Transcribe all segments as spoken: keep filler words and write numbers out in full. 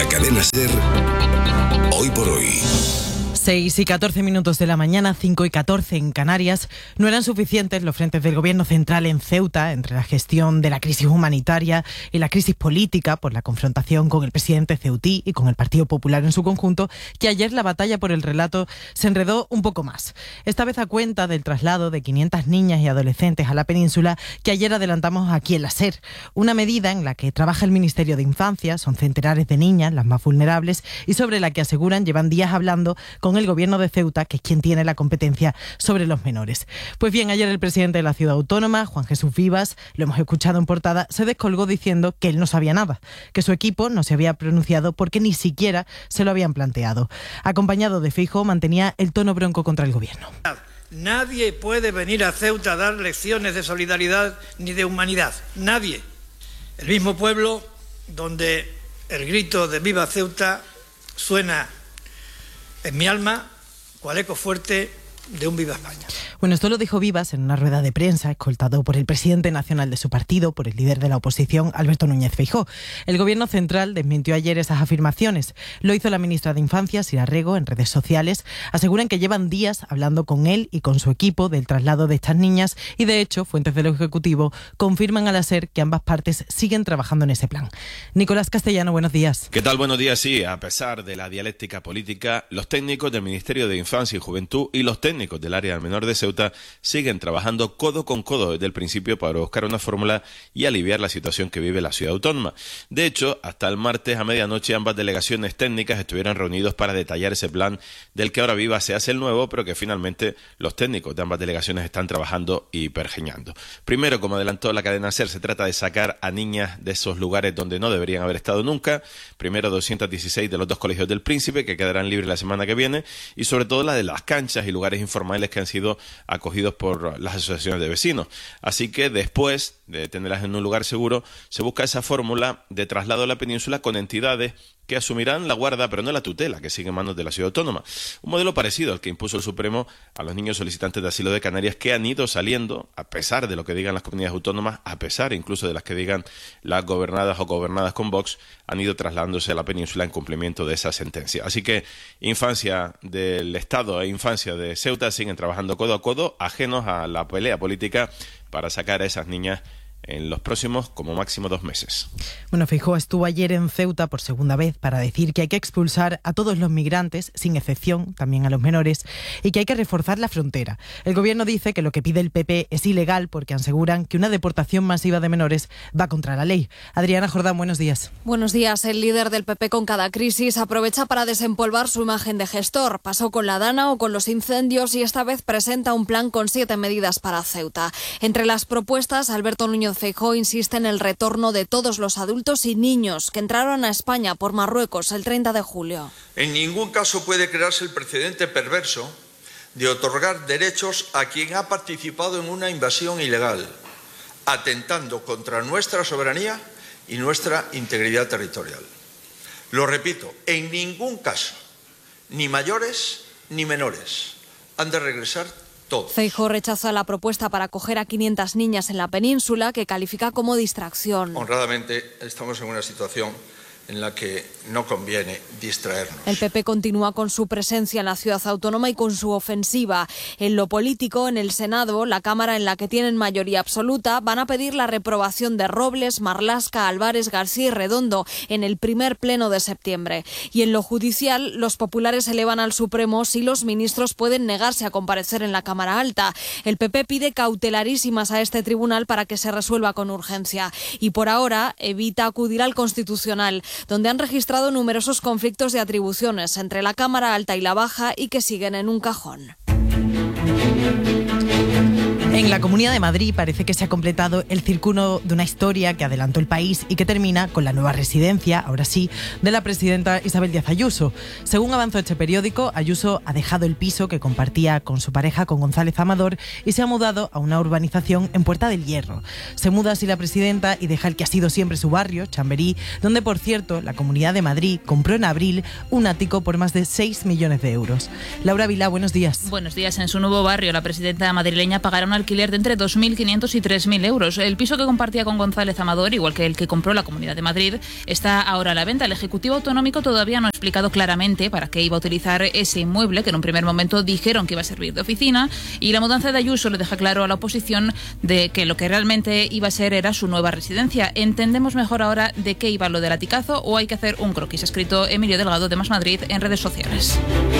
La Cadena SER, hoy por hoy. seis y catorce minutos de la mañana, cinco y catorce en Canarias. No eran suficientes los frentes del Gobierno central en Ceuta entre la gestión de la crisis humanitaria y la crisis política por la confrontación con el presidente ceutí y con el Partido Popular en su conjunto, que ayer la batalla por el relato se enredó un poco más. Esta vez a cuenta del traslado de quinientas niñas y adolescentes a la península que ayer adelantamos aquí en la SER. Una medida en la que trabaja el Ministerio de Infancia, son centenares de niñas, las más vulnerables, y sobre la que aseguran llevan días hablando con el Gobierno de Ceuta, que es quien tiene la competencia sobre los menores. Pues bien, ayer el presidente de la ciudad autónoma, Juan Jesús Vivas, lo hemos escuchado en portada, se descolgó diciendo que él no sabía nada, que su equipo no se había pronunciado porque ni siquiera se lo habían planteado. Acompañado de Feijóo, mantenía el tono bronco contra el Gobierno. Nadie puede venir a Ceuta a dar lecciones de solidaridad ni de humanidad. Nadie. El mismo pueblo donde el grito de Viva Ceuta suena en mi alma, cual eco fuerte de un Viva España. Bueno, esto lo dijo Vivas en una rueda de prensa, escoltado por el presidente nacional de su partido, por el líder de la oposición, Alberto Núñez Feijóo. El Gobierno central desmintió ayer esas afirmaciones. Lo hizo la ministra de Infancia, Sira Rego, en redes sociales. Aseguran que llevan días hablando con él y con su equipo del traslado de estas niñas y, de hecho, fuentes del Ejecutivo confirman a la SER que ambas partes siguen trabajando en ese plan. Nicolás Castellano, buenos días. ¿Qué tal? Buenos días. Sí, a pesar de la dialéctica política, los técnicos del Ministerio de Infancia y Juventud y los técnicos del área del menor de Ceuta siguen trabajando codo con codo desde el principio para buscar una fórmula y aliviar la situación que vive la ciudad autónoma. De hecho, hasta el martes a medianoche ambas delegaciones técnicas estuvieron reunidos para detallar ese plan del que ahora Viva se hace el nuevo, pero que finalmente los técnicos de ambas delegaciones están trabajando y pergeñando. Primero, como adelantó la cadena SER, se trata de sacar a niñas de esos lugares donde no deberían haber estado nunca. Primero doscientas dieciséis de los dos colegios del Príncipe, que quedarán libres la semana que viene, y sobre todo la de las canchas y lugares informales que han sido acogidos por las asociaciones de vecinos. Así que después de tenerlas en un lugar seguro, se busca esa fórmula de traslado a la península con entidades que asumirán la guarda, pero no la tutela, que sigue en manos de la ciudad autónoma. Un modelo parecido al que impuso el Supremo a los niños solicitantes de asilo de Canarias, que han ido saliendo, a pesar de lo que digan las comunidades autónomas, a pesar incluso de las que digan las gobernadas o gobernadas con Vox, han ido trasladándose a la península en cumplimiento de esa sentencia. Así que Infancia del Estado e Infancia de Ceuta siguen trabajando codo a codo, ajenos a la pelea política, para sacar a esas niñas en los próximos, como máximo, dos meses. Bueno, Feijóo estuvo ayer en Ceuta por segunda vez para decir que hay que expulsar a todos los migrantes, sin excepción, también a los menores, y que hay que reforzar la frontera. El Gobierno dice que lo que pide el P P es ilegal porque aseguran que una deportación masiva de menores va contra la ley. Adriana Jordán, buenos días. Buenos días. El líder del P P con cada crisis aprovecha para desempolvar su imagen de gestor. Pasó con la Dana o con los incendios y esta vez presenta un plan con siete medidas para Ceuta. Entre las propuestas, Alberto Núñez Feijóo insiste en el retorno de todos los adultos y niños que entraron a España por Marruecos el treinta de julio. En ningún caso puede crearse el precedente perverso de otorgar derechos a quien ha participado en una invasión ilegal, atentando contra nuestra soberanía y nuestra integridad territorial. Lo repito, en ningún caso, ni mayores ni menores han de regresar todos. Feijóo rechaza la propuesta para acoger a quinientas niñas en la península, que califica como distracción. Honradamente, estamos en una situación en la que no conviene distraernos. El P P continúa con su presencia en la ciudad autónoma y con su ofensiva. En lo político, en el Senado, la Cámara en la que tienen mayoría absoluta, van a pedir la reprobación de Robles, Marlaska, Álvarez, García y Redondo en el primer pleno de septiembre. Y en lo judicial, los populares elevan al Supremo si los ministros pueden negarse a comparecer en la Cámara Alta. El P P pide cautelarísimas a este tribunal para que se resuelva con urgencia. Y por ahora evita acudir al Constitucional, donde han registrado numerosos conflictos de atribuciones entre la Cámara Alta y la Baja y que siguen en un cajón. En la Comunidad de Madrid parece que se ha completado el círculo de una historia que adelantó el país y que termina con la nueva residencia, ahora sí, de la presidenta Isabel Díaz Ayuso. Según avanzó este periódico, Ayuso ha dejado el piso que compartía con su pareja, con González Amador, y se ha mudado a una urbanización en Puerta del Hierro. Se muda así la presidenta y deja el que ha sido siempre su barrio, Chamberí, donde, por cierto, la Comunidad de Madrid compró en abril un ático por más de seis millones de euros. Laura Vilá, buenos días. Buenos días. En su nuevo barrio, la presidenta madrileña pagará un alquiler alquiler de entre dos mil quinientos y tres mil euros. El piso que compartía con González Amador, igual que el que compró la Comunidad de Madrid, está ahora a la venta. El Ejecutivo Autonómico todavía no ha explicado claramente para qué iba a utilizar ese inmueble, que en un primer momento dijeron que iba a servir de oficina, y la mudanza de Ayuso le deja claro a la oposición de que lo que realmente iba a ser era su nueva residencia. ¿Entendemos mejor ahora de qué iba lo del latigazo o hay que hacer un croquis?, ha escrito Emilio Delgado de Más Madrid en redes sociales.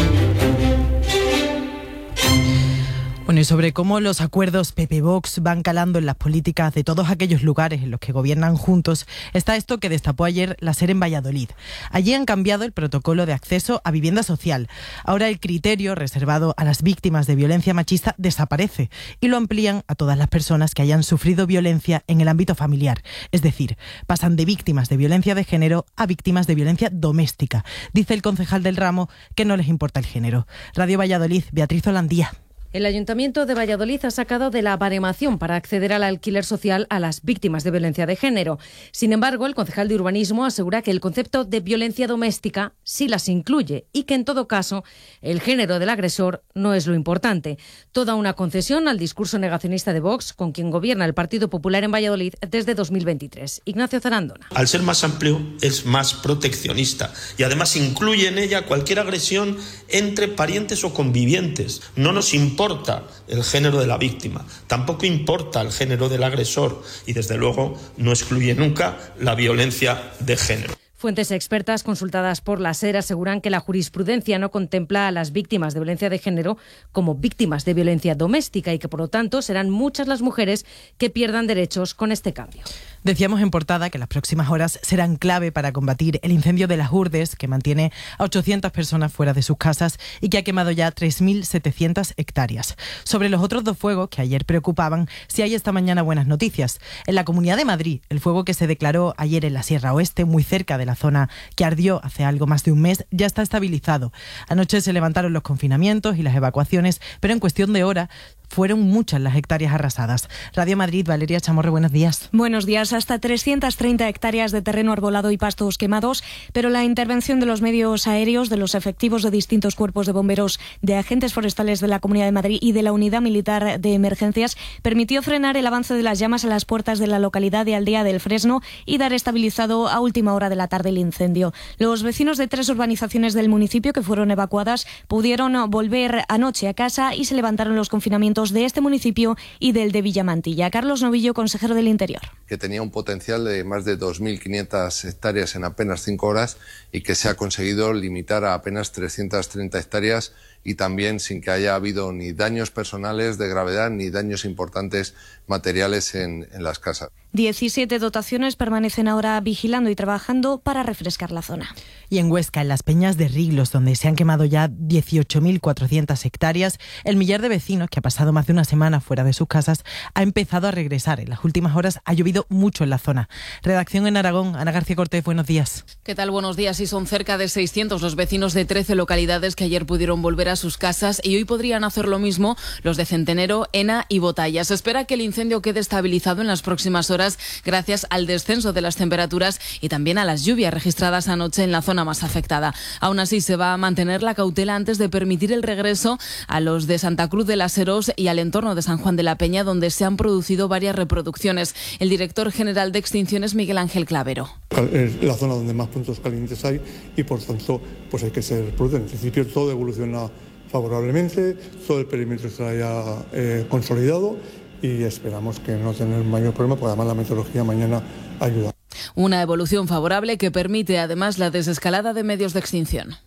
Bueno, y sobre cómo los acuerdos P P-Vox van calando en las políticas de todos aquellos lugares en los que gobiernan juntos, está esto que destapó ayer la SER en Valladolid. Allí han cambiado el protocolo de acceso a vivienda social. Ahora el criterio reservado a las víctimas de violencia machista desaparece y lo amplían a todas las personas que hayan sufrido violencia en el ámbito familiar. Es decir, pasan de víctimas de violencia de género a víctimas de violencia doméstica. Dice el concejal del ramo que no les importa el género. Radio Valladolid, Beatriz Holandía. El Ayuntamiento de Valladolid ha sacado de la baremación para acceder al alquiler social a las víctimas de violencia de género. Sin embargo, el concejal de Urbanismo asegura que el concepto de violencia doméstica sí las incluye y que, en todo caso, el género del agresor no es lo importante. Toda una concesión al discurso negacionista de Vox, con quien gobierna el Partido Popular en Valladolid desde dos mil veintitrés. Ignacio Zarandona. Al ser más amplio, es más proteccionista y además incluye en ella cualquier agresión entre parientes o convivientes. No nos importa el género de la víctima, tampoco importa el género del agresor y, desde luego, no excluye nunca la violencia de género. Fuentes expertas consultadas por la SER aseguran que la jurisprudencia no contempla a las víctimas de violencia de género como víctimas de violencia doméstica y que, por lo tanto, serán muchas las mujeres que pierdan derechos con este cambio. Decíamos en portada que las próximas horas serán clave para combatir el incendio de las Hurdes, que mantiene a ochocientas personas fuera de sus casas y que ha quemado ya tres mil setecientas hectáreas. Sobre los otros dos fuegos que ayer preocupaban, sí hay esta mañana buenas noticias. En la Comunidad de Madrid, el fuego que se declaró ayer en la Sierra Oeste, muy cerca de la zona que ardió hace algo más de un mes, ya está estabilizado. Anoche se levantaron los confinamientos y las evacuaciones, pero en cuestión de horas fueron muchas las hectáreas arrasadas. Radio Madrid, Valeria Chamorro, buenos días. Buenos días. Hasta trescientas treinta hectáreas de terreno arbolado y pastos quemados, pero la intervención de los medios aéreos, de los efectivos de distintos cuerpos de bomberos, de agentes forestales de la Comunidad de Madrid y de la Unidad Militar de Emergencias permitió frenar el avance de las llamas a las puertas de la localidad de Aldea del Fresno y dar estabilizado a última hora de la tarde el incendio. Los vecinos de tres urbanizaciones del municipio que fueron evacuadas pudieron volver anoche a casa y se levantaron los confinamientos de este municipio y del de Villamantilla. Carlos Novillo, consejero del Interior. Que tenía un potencial de más de dos mil quinientas hectáreas en apenas cinco horas y que se ha conseguido limitar a apenas trescientas treinta hectáreas y también sin que haya habido ni daños personales de gravedad ni daños importantes materiales en, en las casas. diecisiete dotaciones permanecen ahora vigilando y trabajando para refrescar la zona. Y en Huesca, en las Peñas de Riglos, donde se han quemado ya dieciocho mil cuatrocientas hectáreas, el millar de vecinos que ha pasado más de una semana fuera de sus casas ha empezado a regresar. En las últimas horas ha llovido mucho en la zona. Redacción en Aragón, Ana García Cortés, buenos días. ¿Qué tal? Buenos días. Y son cerca de seiscientos los vecinos de trece localidades que ayer pudieron volver a sus casas y hoy podrían hacer lo mismo los de Centenero, Ena y Botalla. Se espera que el incendio quede estabilizado en las próximas horas gracias al descenso de las temperaturas y también a las lluvias registradas anoche en la zona más afectada. Aún así, se va a mantener la cautela antes de permitir el regreso a los de Santa Cruz de las Heros y al entorno de San Juan de la Peña, donde se han producido varias reproducciones. El director general de Extinciones, Miguel Ángel Clavero. Es la zona donde más puntos calientes hay y, por tanto, pues hay que ser prudente. En principio, todo evoluciona favorablemente, todo el perímetro está ya eh, consolidado y esperamos que no tener mayor problema, porque además la meteorología mañana ayuda. Una evolución favorable que permite además la desescalada de medios de extinción.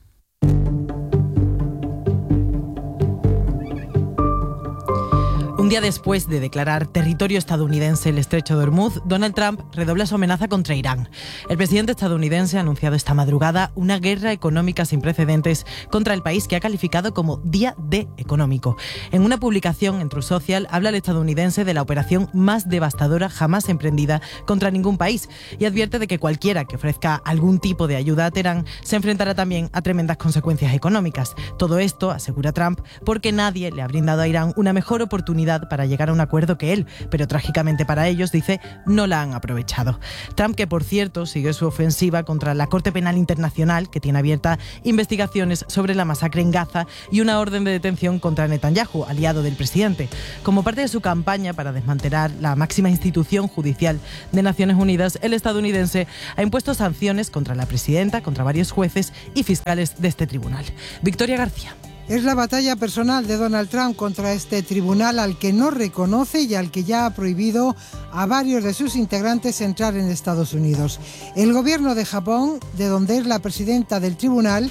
Un día después de declarar territorio estadounidense el estrecho de Hormuz, Donald Trump redobla su amenaza contra Irán. El presidente estadounidense ha anunciado esta madrugada una guerra económica sin precedentes contra el país que ha calificado como Día D económico. En una publicación en Truth Social habla el estadounidense de la operación más devastadora jamás emprendida contra ningún país y advierte de que cualquiera que ofrezca algún tipo de ayuda a Teherán se enfrentará también a tremendas consecuencias económicas. Todo esto, asegura Trump, porque nadie le ha brindado a Irán una mejor oportunidad oportunidad para llegar a un acuerdo que él, pero trágicamente para ellos, dice, no la han aprovechado. Trump, que por cierto sigue su ofensiva contra la Corte Penal Internacional, que tiene abierta investigaciones sobre la masacre en Gaza y una orden de detención contra Netanyahu, aliado del presidente. Como parte de su campaña para desmantelar la máxima institución judicial de Naciones Unidas, el estadounidense ha impuesto sanciones contra la presidenta, contra varios jueces y fiscales de este tribunal. Victoria García. Es la batalla personal de Donald Trump contra este tribunal al que no reconoce y al que ya ha prohibido a varios de sus integrantes entrar en Estados Unidos. El gobierno de Japón, de donde es la presidenta del tribunal,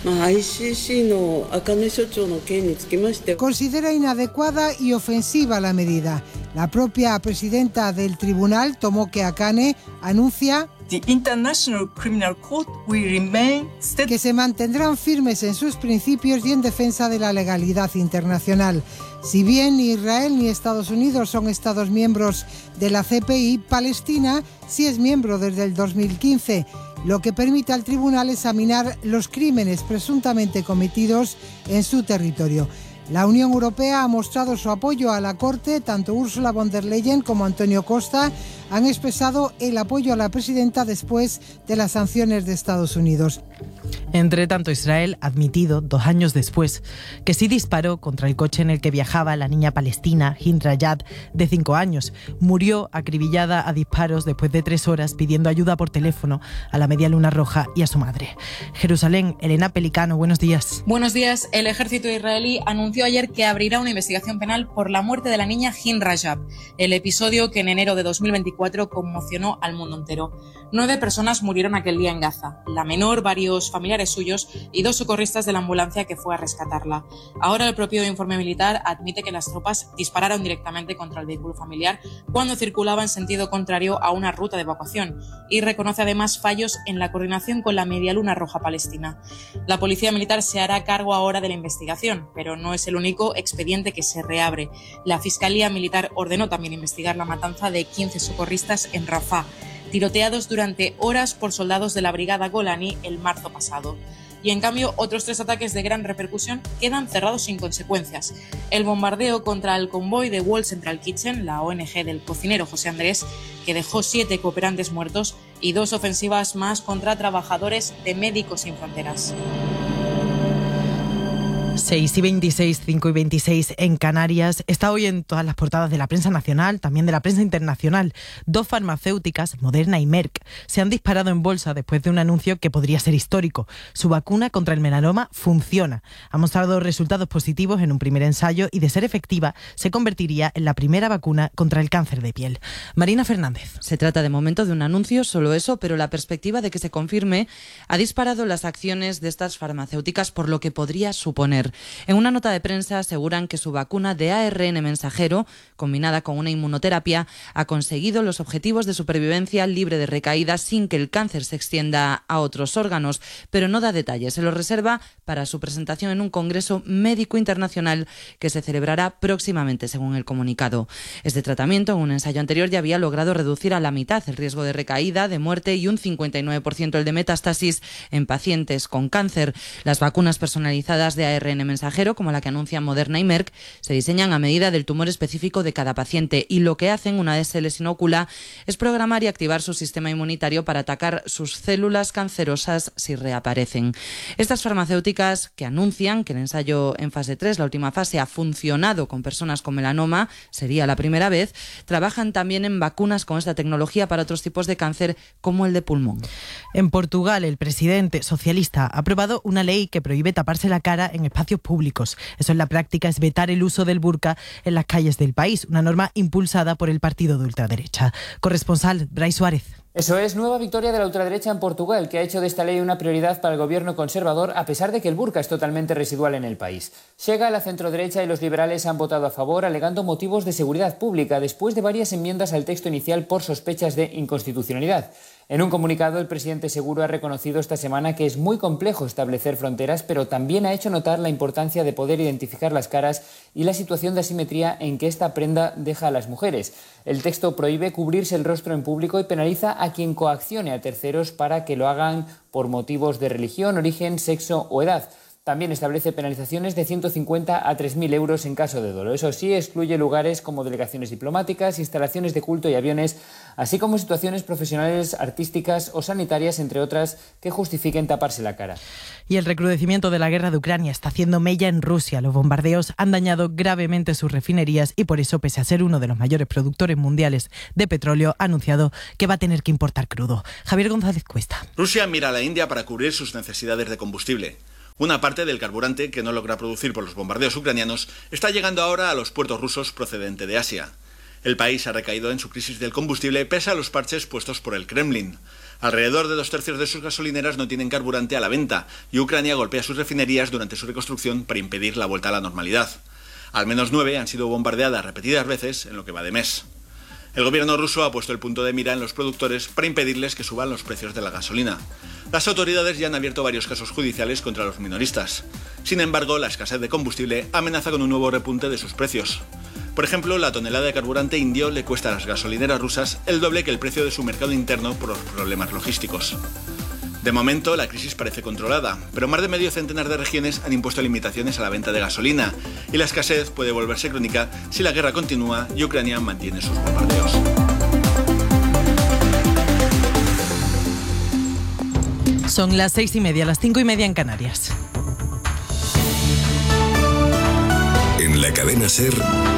considera inadecuada y ofensiva la medida. La propia presidenta del tribunal, Tomoke Akane, anuncia The International Criminal Court will remain steadfast. Que se mantendrán firmes en sus principios y en defensa de la legalidad internacional. Si bien ni Israel ni Estados Unidos son Estados miembros de la C P I, Palestina sí es miembro desde el dos mil quince, lo que permite al tribunal examinar los crímenes presuntamente cometidos en su territorio. La Unión Europea ha mostrado su apoyo a la Corte. Tanto Ursula von der Leyen como Antonio Costa han expresado el apoyo a la presidenta después de las sanciones de Estados Unidos. Entre tanto, Israel ha admitido, dos años después, que sí disparó contra el coche en el que viajaba la niña palestina Hind Rayad, de cinco años. Murió acribillada a disparos después de tres horas pidiendo ayuda por teléfono a la Media Luna Roja y a su madre. Jerusalén, Elena Pelicano, buenos días. Buenos días. El ejército israelí anunció ayer que abrirá una investigación penal por la muerte de la niña Hind Rayad, el episodio que en enero de dos mil veinticuatro conmocionó al mundo entero. Nueve personas murieron aquel día en Gaza, la menor, varios familiares suyos y dos socorristas de la ambulancia que fue a rescatarla. Ahora el propio informe militar admite que las tropas dispararon directamente contra el vehículo familiar cuando circulaba en sentido contrario a una ruta de evacuación y reconoce además fallos en la coordinación con la Media Luna Roja palestina. La policía militar se hará cargo ahora de la investigación, pero no es el único expediente que se reabre. La Fiscalía Militar ordenó también investigar la matanza de quince socorristas en Rafah, tiroteados durante horas por soldados de la Brigada Golani el marzo pasado. Y en cambio, otros tres ataques de gran repercusión quedan cerrados sin consecuencias. El bombardeo contra el convoy de World Central Kitchen, la O N G del cocinero José Andrés, que dejó siete cooperantes muertos, y dos ofensivas más contra trabajadores de Médicos Sin Fronteras. seis y veintiséis, cinco y veintiséis en Canarias. Está hoy en todas las portadas de la prensa nacional, también de la prensa internacional. Dos farmacéuticas, Moderna y Merck, se han disparado en bolsa después de un anuncio que podría ser histórico. Su vacuna contra el melanoma funciona. Ha mostrado resultados positivos en un primer ensayo y, de ser efectiva, se convertiría en la primera vacuna contra el cáncer de piel. Marina Fernández. Se trata de momento de un anuncio, solo eso, pero la perspectiva de que se confirme ha disparado las acciones de estas farmacéuticas por lo que podría suponer. En una nota de prensa aseguran que su vacuna de A R N mensajero, combinada con una inmunoterapia, ha conseguido los objetivos de supervivencia libre de recaídas sin que el cáncer se extienda a otros órganos, pero no da detalles. Se lo reserva para su presentación en un congreso médico internacional que se celebrará próximamente, según el comunicado. Este tratamiento, en un ensayo anterior, ya había logrado reducir a la mitad el riesgo de recaída, de muerte y un cincuenta y nueve por ciento el de metástasis en pacientes con cáncer. Las vacunas personalizadas de A R N mensajero, como la que anuncian Moderna y Merck, se diseñan a medida del tumor específico de cada paciente y lo que hacen una vez se les inocula es programar y activar su sistema inmunitario para atacar sus células cancerosas si reaparecen. Estas farmacéuticas, que anuncian que el ensayo en fase tres, la última fase, ha funcionado con personas con melanoma, sería la primera vez, trabajan también en vacunas con esta tecnología para otros tipos de cáncer como el de pulmón. En Portugal, el presidente socialista ha aprobado una ley que prohíbe taparse la cara en espacios públicos. Eso en la práctica es vetar el uso del burka en las calles del país, una norma impulsada por el partido de ultraderecha. Corresponsal Brais Suárez. Eso es, nueva victoria de la ultraderecha en Portugal, que ha hecho de esta ley una prioridad para el gobierno conservador, a pesar de que el burka es totalmente residual en el país. Chega, la centroderecha y los liberales han votado a favor, alegando motivos de seguridad pública, después de varias enmiendas al texto inicial por sospechas de inconstitucionalidad. En un comunicado, el presidente Seguro ha reconocido esta semana que es muy complejo establecer fronteras, pero también ha hecho notar la importancia de poder identificar las caras y la situación de asimetría en que esta prenda deja a las mujeres. El texto prohíbe cubrirse el rostro en público y penaliza a quien coaccione a terceros para que lo hagan por motivos de religión, origen, sexo o edad. También establece penalizaciones de ciento cincuenta a tres mil euros en caso de dolo. Eso sí, excluye lugares como delegaciones diplomáticas, instalaciones de culto y aviones, así como situaciones profesionales, artísticas o sanitarias, entre otras, que justifiquen taparse la cara. Y el recrudecimiento de la guerra de Ucrania está haciendo mella en Rusia. Los bombardeos han dañado gravemente sus refinerías y por eso, pese a ser uno de los mayores productores mundiales de petróleo, ha anunciado que va a tener que importar crudo. Javier González Cuesta. Rusia mira a la India para cubrir sus necesidades de combustible. Una parte del carburante que no logra producir por los bombardeos ucranianos está llegando ahora a los puertos rusos procedente de Asia. El país ha recaído en su crisis del combustible pese a los parches puestos por el Kremlin. Alrededor de dos tercios de sus gasolineras no tienen carburante a la venta y Ucrania golpea sus refinerías durante su reconstrucción para impedir la vuelta a la normalidad. Al menos nueve han sido bombardeadas repetidas veces en lo que va de mes. El gobierno ruso ha puesto el punto de mira en los productores para impedirles que suban los precios de la gasolina. Las autoridades ya han abierto varios casos judiciales contra los minoristas. Sin embargo, la escasez de combustible amenaza con un nuevo repunte de sus precios. Por ejemplo, la tonelada de carburante indio le cuesta a las gasolineras rusas el doble que el precio de su mercado interno por los problemas logísticos. De momento, la crisis parece controlada, pero más de medio centenar de regiones han impuesto limitaciones a la venta de gasolina y la escasez puede volverse crónica si la guerra continúa y Ucrania mantiene sus bombardeos. Son las seis y media, las cinco y media en Canarias. En la cadena SER,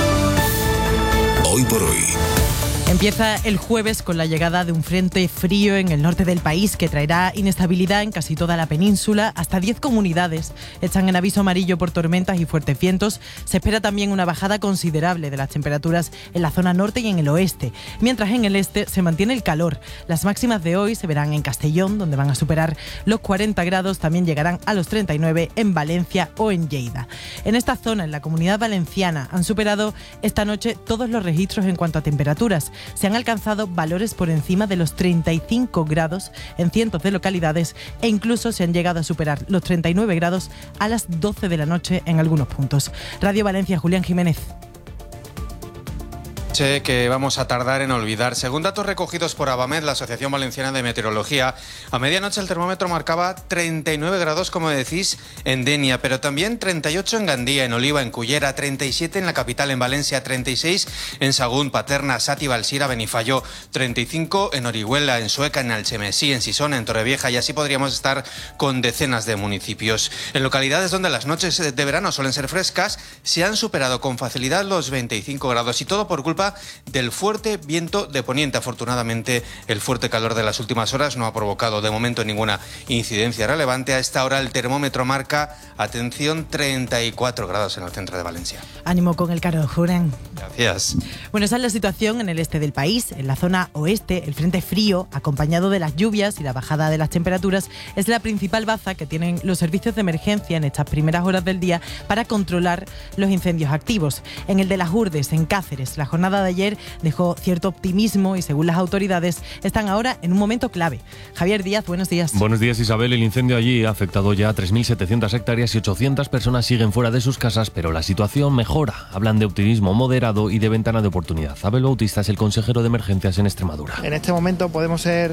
Hoy por Hoy. Empieza el jueves con la llegada de un frente frío en el norte del país que traerá inestabilidad en casi toda la península. Hasta diez comunidades están en aviso amarillo por tormentas y fuertes vientos. Se espera también una bajada considerable de las temperaturas en la zona norte y en el oeste, mientras en el este se mantiene el calor. Las máximas de hoy se verán en Castellón, donde van a superar los cuarenta grados, también llegarán a los treinta y nueve en Valencia o en Lleida. En esta zona, en la Comunidad Valenciana, han superado esta noche todos los registros en cuanto a temperaturas. Se han alcanzado valores por encima de los treinta y cinco grados en cientos de localidades e incluso se han llegado a superar los treinta y nueve grados a las doce de la noche en algunos puntos. Radio Valencia, Julián Jiménez. Que vamos a tardar en olvidar. Según datos recogidos por Abamed, la Asociación Valenciana de Meteorología, a medianoche el termómetro marcaba treinta y nueve grados, como decís, en Denia, pero también treinta y ocho en Gandía, en Oliva, en Cullera, treinta y siete en la capital, en Valencia, treinta y seis en Sagún, Paterna, Sati, Valsira, Benifayó, treinta y cinco en Orihuela, en Sueca, en Alchemesí, en Sisona, en Torrevieja, y así podríamos estar con decenas de municipios. En localidades donde las noches de verano suelen ser frescas, se han superado con facilidad los veinticinco grados, y todo por culpa del fuerte viento de poniente. Afortunadamente, el fuerte calor de las últimas horas no ha provocado de momento ninguna incidencia relevante. A esta hora el termómetro marca, atención, treinta y cuatro grados en el centro de Valencia. Ánimo con el calor, Juren. Gracias. Bueno, esa es la situación en el este del país. En la zona oeste, el frente frío, acompañado de las lluvias y la bajada de las temperaturas, es la principal baza que tienen los servicios de emergencia en estas primeras horas del día para controlar los incendios activos. En el de las Urdes, en Cáceres, la jornada de ayer dejó cierto optimismo y, según las autoridades, están ahora en un momento clave. Javier Díaz, buenos días. Buenos días, Isabel. El incendio allí ha afectado ya a tres mil setecientas hectáreas y ochocientas personas siguen fuera de sus casas, pero la situación mejora. Hablan de optimismo moderado y de ventana de oportunidad. Abel Bautista es el consejero de emergencias en Extremadura. En este momento podemos ser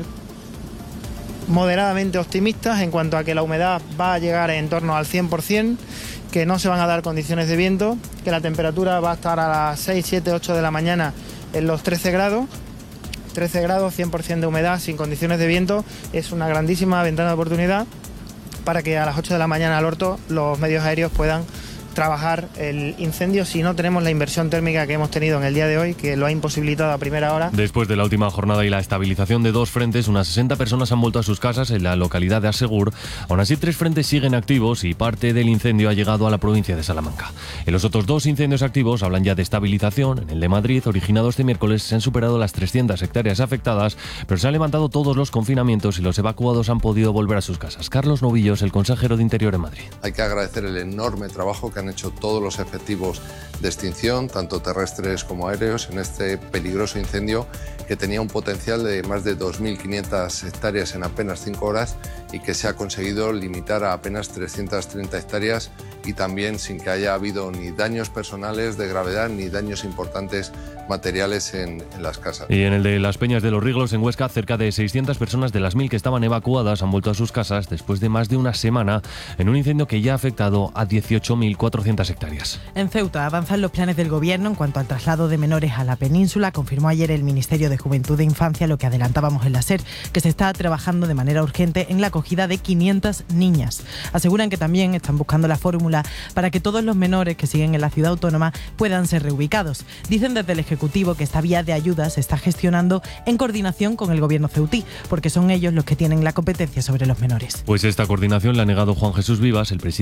moderadamente optimistas en cuanto a que la humedad va a llegar en torno al cien por ciento, que no se van a dar condiciones de viento, que la temperatura va a estar a las seis, siete, ocho de la mañana en los trece grados, trece grados, cien por ciento de humedad, sin condiciones de viento. Es una grandísima ventana de oportunidad para que a las ocho de la mañana al orto los medios aéreos puedan trabajar el incendio si no tenemos la inversión térmica que hemos tenido en el día de hoy, que lo ha imposibilitado a primera hora. Después de la última jornada y la estabilización de dos frentes, unas sesenta personas han vuelto a sus casas en la localidad de Asegur. Aún así, tres frentes siguen activos y parte del incendio ha llegado a la provincia de Salamanca. En los otros dos incendios activos hablan ya de estabilización. En el de Madrid, originado este miércoles, se han superado las trescientas hectáreas afectadas, pero se han levantado todos los confinamientos y los evacuados han podido volver a sus casas. Carlos Novillos, el consejero de Interior en Madrid. Hay que agradecer el enorme trabajo que han hecho todos los efectivos de extinción, tanto terrestres como aéreos, en este peligroso incendio que tenía un potencial de más de dos mil quinientas hectáreas en apenas cinco horas y que se ha conseguido limitar a apenas trescientas treinta hectáreas y también sin que haya habido ni daños personales de gravedad ni daños importantes materiales en, en las casas. Y en el de las Peñas de los Riglos, en Huesca, cerca de seiscientas personas de las mil que estaban evacuadas han vuelto a sus casas después de más de una semana en un incendio que ya ha afectado a dieciocho mil cuatrocientas hectáreas. En Ceuta avanzan los planes del Gobierno en cuanto al traslado de menores a la península. Confirmó ayer el Ministerio de Juventud e Infancia lo que adelantábamos en la SER, que se está trabajando de manera urgente en la acogida de quinientas niñas. Aseguran que también están buscando la fórmula para que todos los menores que siguen en la ciudad autónoma puedan ser reubicados. Dicen desde el Ejecutivo que esta vía de ayuda se está gestionando en coordinación con el Gobierno ceutí, porque son ellos los que tienen la competencia sobre los menores. Pues esta coordinación la ha negado Juan Jesús Vivas, el presidente